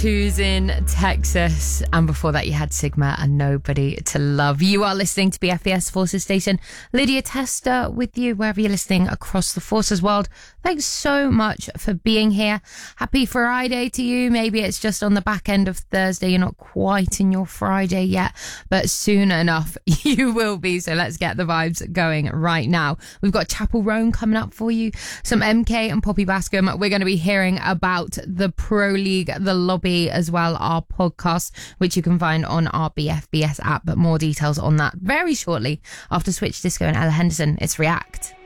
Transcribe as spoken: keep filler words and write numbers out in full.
Who's in Texas, and before that you had Sigma and Nobody to Love. You are listening to B F B S Forces Station. Lydia Tester with you wherever you're listening across the Forces world. Thanks so much for being here. Happy Friday to you. Maybe it's just on the back end of Thursday. You're not quite in your Friday yet, but soon enough you will be. So let's get the vibes going right now. We've got Chapel Roan coming up for you, some M K and Poppy Bascom. We're going to be hearing about the Pro League, the lobby, as well, our podcast, which you can find on our B F B S app, but more details on that very shortly after Switch Disco and Ella Henderson. It's React.